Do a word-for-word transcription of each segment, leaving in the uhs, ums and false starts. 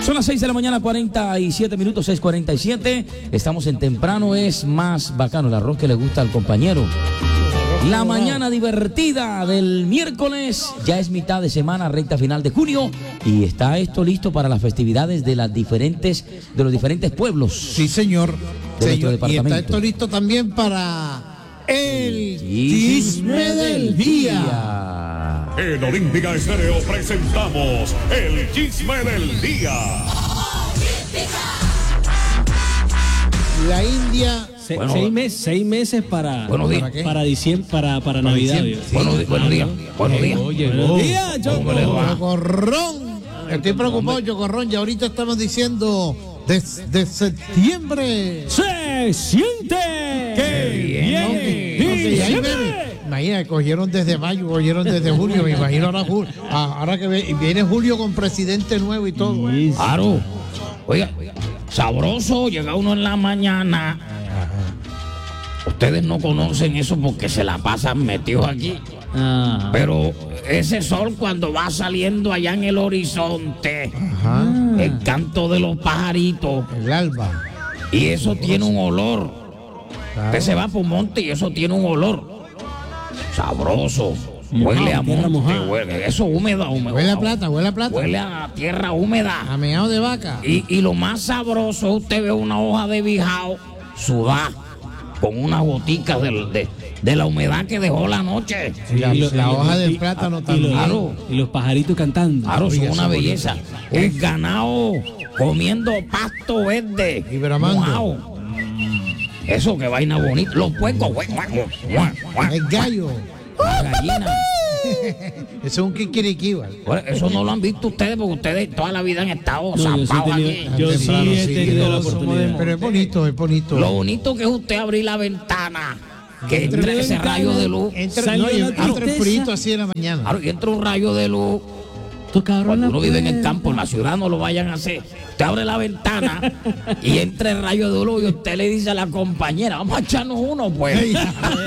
Son las seis de la mañana, cuarenta y siete minutos, seis cuarenta y siete. Estamos en temprano, es más bacano el arroz que le gusta al compañero. La mañana divertida del miércoles, ya es mitad de semana, recta final de junio, y está esto listo para las festividades de las diferentes, de los diferentes pueblos. Sí, señor. De nuestro señor. departamento. Y está esto listo también para el chisme del día. En Olímpica Estéreo presentamos el chisme del día. La India. Se, Bueno, seis, meses, seis meses para buenos días. para, para diciembre, para, para Navidad. diciembre. Sí. Buenos, di- buenos días, buenos días. Oye, buenos días, Choco. ¿Cómo le va? Chocorrón. Estoy preocupado, Chocorrón. Ya ahorita estamos diciendo desde septiembre. Se siente que viene Ok, ahí diciembre. viene. Imagina, cogieron desde mayo, cogieron desde julio. Me imagino ahora, Julio, ahora que ve- viene Julio con presidente nuevo y todo. Sí, sí. Claro. Oiga, sabroso, llega uno en la mañana. Ustedes no conocen eso porque se la pasan metidos aquí. Ah, Pero ese sol cuando va saliendo allá en el horizonte, Ajá. el canto de los pajaritos, El alba. y eso tiene un olor. Claro. Usted se va por un monte y eso tiene un olor sabroso. Mojado, Huele a tierra monte, mojada. huele, eso húmedo, húmedo. Huele a plata, huele a plata. Huele a tierra húmeda. A meado de vaca. Y, y lo más sabroso, usted ve una hoja de bijao sudá con unas goticas del- de, de la humedad que dejó la noche. Y la, y lo- la y lo- hoja del y- plátano y también. los- Claro. y los pajaritos cantando. Claro, son Oye, una eso belleza. El ganado comiendo pasto verde. Y bramando. mojado. Eso, qué vaina bonita. Los puercos, guau, guau, guau, guau. El gallo. La gallina. Eso es un kikiriki, ¿vale? Bueno, eso no lo han visto ustedes porque ustedes toda la vida han estado No, yo sí he zampados tenido- aquí. yo sí Temprano, he sí, tenido la todos oportunidad. Pero es bonito, es bonito. Lo bonito que es usted abrir la ventana, que entra ese ventana, rayo de luz. Entra, Salió no, y la entra el tristeza. frito así en la mañana. Claro, y entra un rayo de luz. Tú, cabrón, Cuando la uno vive en el puerta. campo, en la ciudad no lo vayan a hacer. Usted abre la ventana y entra el rayo de luz y usted le dice a la compañera, vamos a echarnos uno, pues. Ey,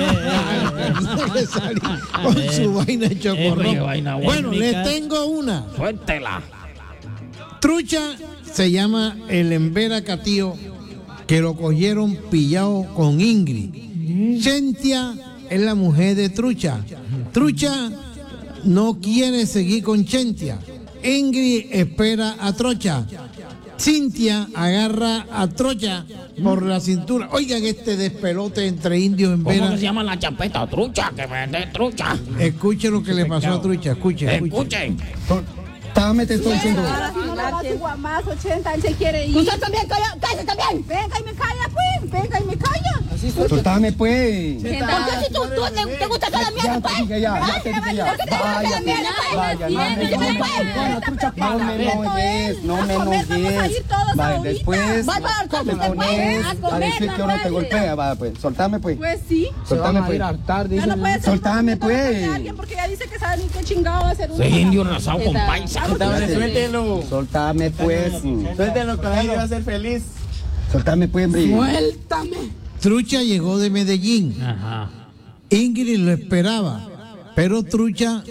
que salí con su vaina de Eh, chocorrón. qué vaina buena. Bueno, En mi les casa- tengo una. Suéltela. Trucha se llama el Embera Catío, que lo cogieron pillado con Ingrid. Chentia es la mujer de Trucha. Trucha no quiere seguir con Chentia. Ingrid espera a Trocha. Cintia agarra a Trocha por la cintura. Oigan este despelote entre indios en ¿Cómo que Vera. se llama la chapeta? Trucha, que me dé trucha. Escuche lo que le pasó a Trucha. Escuche, escuche. Escuchen. Táme te estoy diciendo. Ahora si no le vas a jugar más, ochenta, él se quiere ir. Usted también, calla, cállese también. Venga y me calla, pues. Venga y me calla. Soltame pues. ¿Por qué si tú, tú te, te gusta cada Ya mierda, te pues? dije ya, ya te dije ya. ¿Por qué te gusta cada mierda, pues? Vaya, no me Dígame, enojes. pues. Bueno, trucha, no me enojes, no me A comer vamos a enojes. ir todos Vale, ahorita. después Va a dar te cosas después, pones a a comer, decir que uno te mamá. golpea. Va, pues, soltame pues. Pues sí. Soltame pues. Ya no puede ser Soltame, todo pues. de alguien porque ya dice que sabe ni qué chingado va a hacer uno. Soy indio rasado con paisa. Suéltelo. Soltame pues. Suéltelo, que la gente va a ser feliz. Soltame pues, hombre. Trucha llegó de Medellín. Ajá. Ingrid lo esperaba, pero Trucha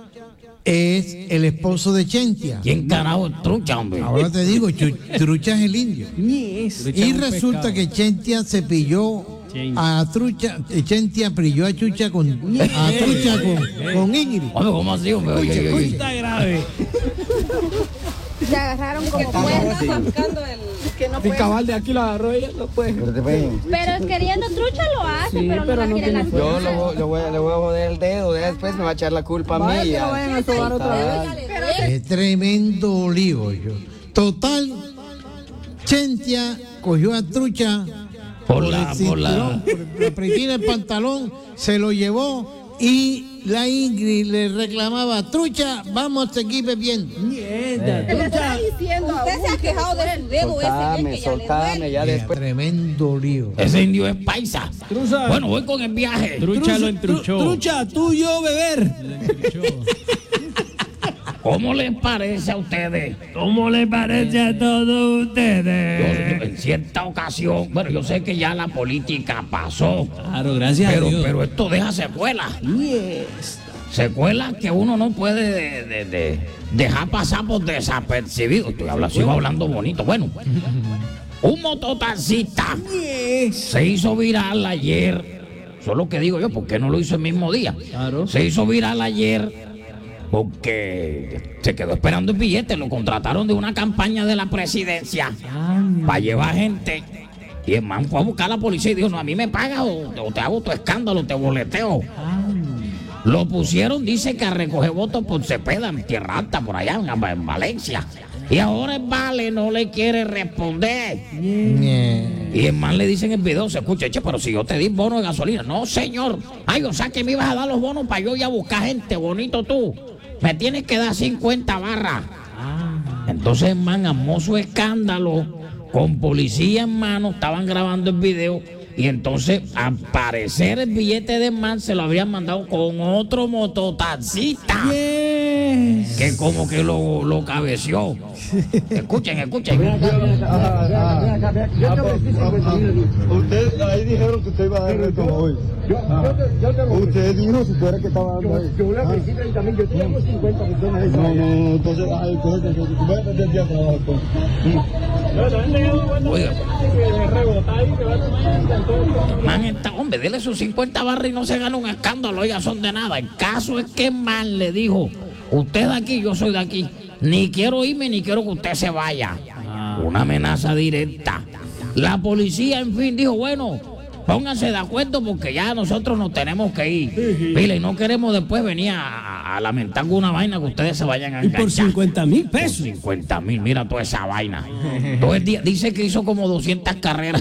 es el esposo de Chentia. ¿Quién carajo es trucha, hombre? Ahora te digo, Chu- Trucha es el indio. Trucha Y es un resulta pescado. que Chentia se pilló a Trucha, eh, Chentia pilló a Chucha con a Trucha con, con Ingrid. Hombre, ¿cómo así, hombre? Oye, oye, oye. Está grave. Se agarraron como puertas sacando el que no puede. Cabal de aquí lo agarró ella, no puede. Espérate, pues. Pero queriendo trucha lo hace, pero, no la quiere la Yo lo, voy- lo voy, a- le voy a joder el dedo, ya después me va a echar la culpa a mí. Que lo vayan a sobar otra vez. Es tremendo lío. Yo. Total, Chentia cogió a Trucha Por por la- el por la- cinturón, por la pretina del pantalón, se lo llevó y la Ingrid le reclamaba, Trucha, vamos a seguir bebiendo. Le está diciendo a Usted se ha uno que quejado de su dedo ese Soltame, que ya le soltame, duele. ya después. Tremendo lío. Ese indio es paisa. Trucha. Bueno, voy con el viaje. Trucha lo entruchó. Trucha, tú y yo beber. ¿Cómo les parece a ustedes? ¿Cómo le parece a todos Yo- ustedes? yo en cierta ocasión, bueno, yo sé que ya la política pasó, Claro, gracias pero, a Dios. pero esto deja secuelas. secuelas que uno no puede de, de, de dejar pasar por desapercibido. Estoy hablando, sigo hablando bonito. Bueno, un mototaxista se hizo viral ayer. Eso es lo que digo yo, ¿por qué no lo hizo el mismo día? Claro. Se hizo viral ayer porque se quedó esperando el billete. Lo contrataron de una campaña de la presidencia para llevar gente. Y el man fue a buscar a la policía y dijo, no, a mí me pagas o, o te hago tu escándalo, te boleteo. Lo pusieron, dice que a recoger votos por Cepeda, en Tierra Alta, por allá, en, en Valencia. Y ahora el Vale no le quiere responder. Yeah. Y el man le dice en el video, se escucha, che, pero si yo te di bono de gasolina. No, señor. Ay, o sea que me ibas a dar los bonos para yo ir a buscar gente, bonito tú. Me tienes que dar cincuenta barras. Entonces el man armó su escándalo con policía en mano, estaban grabando el video. Y entonces, al parecer, el billete de man se lo habrían mandado con otro mototaxista. Yes. Que como que lo, lo cabeció. Escuchen, escuchen. Usted ahí dijeron que usted iba a dar reto hoy. Usted dijo si fuera que estaba dando ahí. Yo voy a decir también, yo tengo cincuenta personas. No, no, no, entonces, entonces, tú vas a perder el día de trabajo. Oiga. Man, está, hombre, dele sus cincuenta barras y no se gana un escándalo, oiga, son de nada. El caso es que man le dijo, usted de aquí, yo soy de aquí. Ni quiero irme, ni quiero que usted se vaya. Una amenaza directa. La policía, en fin, dijo, bueno, pónganse de acuerdo porque ya nosotros nos tenemos que ir. Mira, y no queremos después venir a, a lamentar una vaina que ustedes se vayan a Y enganchar. por cincuenta mil Por pesos. cincuenta mil, mira toda esa vaina. Todo el día, dice que hizo como doscientas carreras.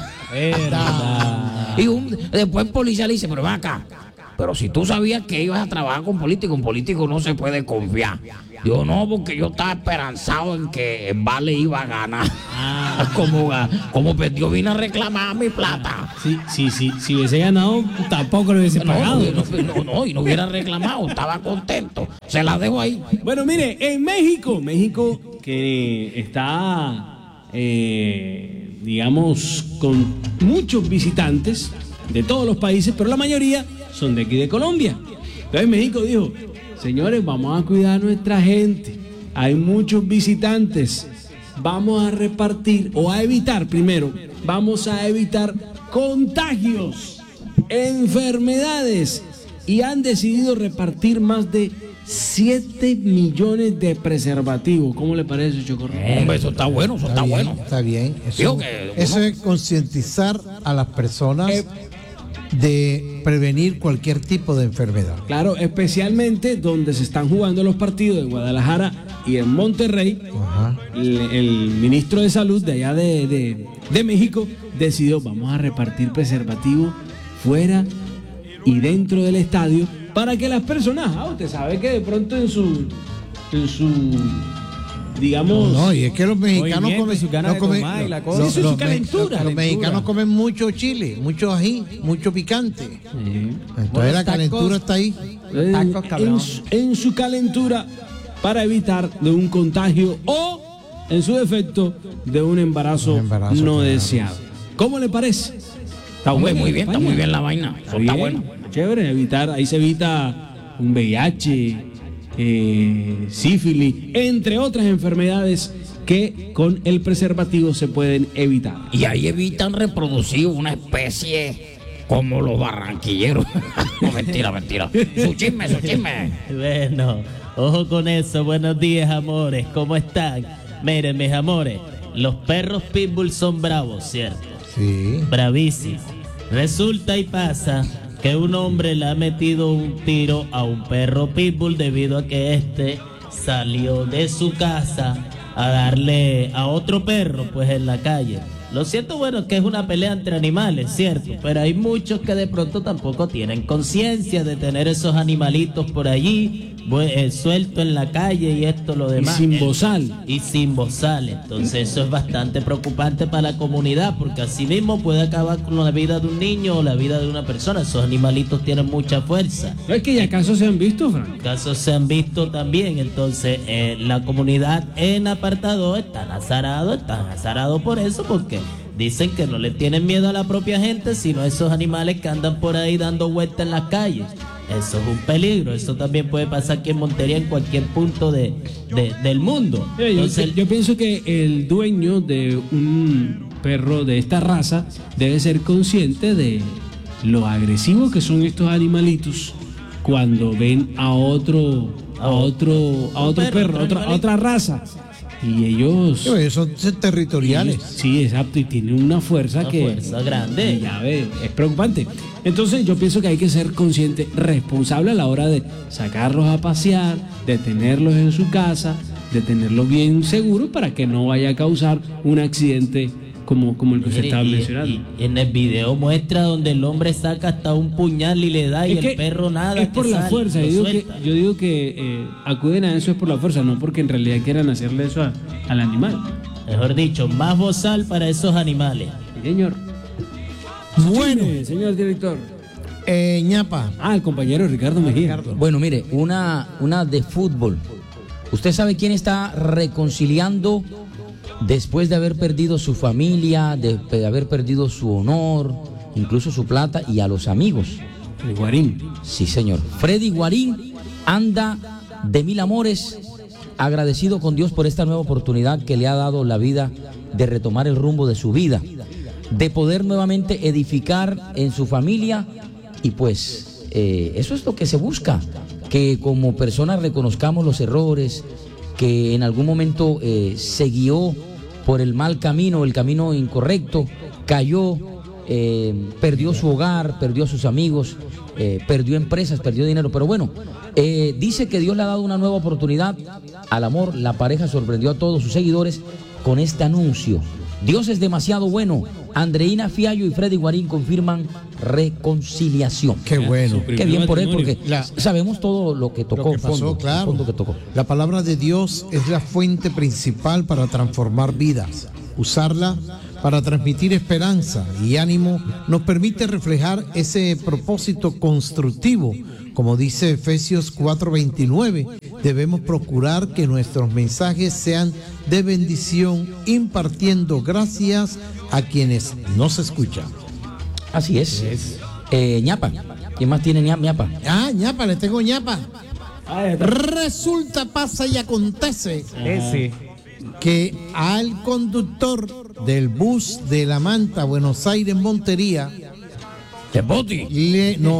Y un, después el policía le dice, pero ven acá. Pero si tú sabías que ibas a trabajar con políticos, un político no se puede confiar. Yo no, porque yo estaba esperanzado en que el Vale iba a ganar. Ah. como, como perdió, vine a reclamar mi plata. Sí, sí, sí. Si hubiese ganado, tampoco lo hubiese No, pagado. no, no, no, y no hubiera reclamado, estaba contento. Se la dejo ahí. Bueno, mire, en México, México que está, eh, digamos, con muchos visitantes de todos los países, pero la mayoría son de aquí de Colombia. Entonces México dijo, señores, vamos a cuidar a nuestra gente. Hay muchos visitantes. Vamos a repartir, o a evitar primero, vamos a evitar contagios, enfermedades. Y han decidido repartir más de siete millones de preservativos. ¿Cómo le parece, Chocorro? Hombre, eso está bueno, eso está, bien, bueno. Está bien. Eso, Digo que eso uno- es concientizar a las personas de prevenir cualquier tipo de enfermedad. Claro, especialmente donde se están jugando los partidos de Guadalajara y en Monterrey. Ajá. El, el ministro de Salud de allá de, de, de México decidió, vamos a repartir preservativos fuera y dentro del estadio para que las personas, ah, usted sabe que de pronto en su, en su, digamos... No, y es que los mexicanos Movimiento, comen, sus ganas no de comen- tomar y la los- cosa. los- Sí, sí, su los me- calentura. los- los Calentura. mexicanos comen mucho chile, mucho ají, mucho picante. Entonces Buenos la calentura tacos. está ahí. en, Tacos, cabrón. en su, en su calentura para evitar de un contagio o, en su defecto, de un embarazo, Un embarazo, no claro. deseado. ¿Cómo le parece? Está Hombre, buena muy la bien, está campaña. muy bien la vaina. Eso está bien, bueno. Chévere, evitar, ahí se evita un V I H, eh, sífilis, entre otras enfermedades que con el preservativo se pueden evitar. Y ahí evitan reproducir una especie como los barranquilleros. No, mentira, mentira. Su chisme, su chisme. Bueno, ojo con eso. Buenos días, amores. ¿Cómo están? Miren, mis amores, los perros pitbull son bravos, ¿cierto? Sí. Bravísimos. Resulta y pasa que un hombre le ha metido un tiro a un perro pitbull debido a que este salió de su casa a darle a otro perro, pues, en la calle. Lo cierto, bueno, es que es una pelea entre animales, ¿cierto? Pero hay muchos que de pronto tampoco tienen conciencia de tener esos animalitos por allí, bu- eh, sueltos en la calle y esto, lo demás. sin bozal. Y sin bozal. Entonces eso es bastante preocupante para la comunidad, porque así mismo puede acabar con la vida de un niño o la vida de una persona. Esos animalitos tienen mucha fuerza. ¿No es que ya casos se han visto, Frank? Casos se han visto también. Entonces eh, la comunidad en apartado están azarados, están azarados por eso, porque dicen que no le tienen miedo a la propia gente, sino a esos animales que andan por ahí dando vueltas en las calles. Eso es un peligro. Eso también puede pasar aquí en Montería, en cualquier punto de, de- del mundo. Yo, Entonces, yo pienso que el dueño de un perro de esta raza debe ser consciente de lo agresivos que son estos animalitos cuando ven a otro a otro a otro perro, perro, otro a otra, a animalito. otra raza, y ellos Sí, ellos son territoriales. sí, exacto, y tienen una fuerza Una que fuerza grande. ya ve, es preocupante. Entonces yo pienso que hay que ser consciente, responsable a la hora de sacarlos a pasear, de tenerlos en su casa, de tenerlos bien seguros para que no vaya a causar un accidente como, como el que usted mire, estaba y- mencionando. y en el video muestra donde el hombre saca hasta un puñal y le da y Es que el perro nada. es por que la sale, fuerza. lo Yo digo, que, suelta. yo digo que eh, acuden a eso es por la fuerza, no porque en realidad quieran hacerle eso a- al animal. Mejor dicho, más bozal para esos animales. Sí, señor. Bueno, Sí, señor director. eh, ñapa. Ah, el compañero Ricardo Mejía. Bueno, mire, una, una de fútbol. ¿Usted sabe quién está reconciliando después de haber perdido su familia, de, de haber perdido su honor, incluso su plata y a los amigos? El Guarín. Sí, señor. Freddy Guarín anda de mil amores, agradecido con Dios por esta nueva oportunidad que le ha dado la vida de retomar el rumbo de su vida, de poder nuevamente edificar en su familia y pues eh, eso es lo que se busca, que como personas reconozcamos los errores, que en algún momento eh, se guió por el mal camino, el camino incorrecto, cayó, eh, perdió su hogar, perdió a sus amigos, eh, perdió empresas, perdió dinero, pero bueno, eh, dice que Dios le ha dado una nueva oportunidad al amor. La pareja sorprendió a todos sus seguidores con este anuncio. Dios es demasiado bueno. Andreina Fiallo y Freddy Guarín confirman reconciliación. Qué bueno. Qué bien por él, porque La- sabemos todo lo que tocó, Lo que pasó, fondo, claro. fondo que tocó. La palabra de Dios es la fuente principal para transformar vidas. Usarla para transmitir esperanza y ánimo nos permite reflejar ese propósito constructivo. Como dice Efesios cuatro veintinueve, debemos procurar que nuestros mensajes sean de bendición, impartiendo gracias a quienes nos escuchan. Así es. Eh, ñapa. ¿Quién más tiene ña- ñapa? Ah, ñapa, le tengo ñapa. Resulta, pasa y acontece Ese. que al conductor del bus de La Manta, Buenos Aires, Montería, le, no,